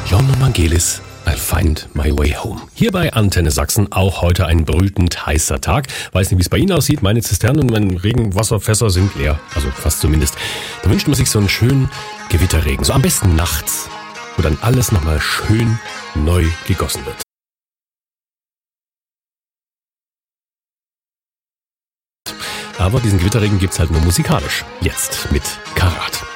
Jon Vangelis, I'll find my way home. Hier bei Antenne Sachsen auch heute ein brütend heißer Tag. Weiß nicht, wie es bei Ihnen aussieht. Meine Zisternen und meine Regenwasserfässer sind leer. Also fast zumindest. Da wünscht man sich so einen schönen Gewitterregen. So am besten nachts, wo dann alles nochmal schön neu gegossen wird. Aber diesen Gewitterregen gibt's halt nur musikalisch. Jetzt mit Karat.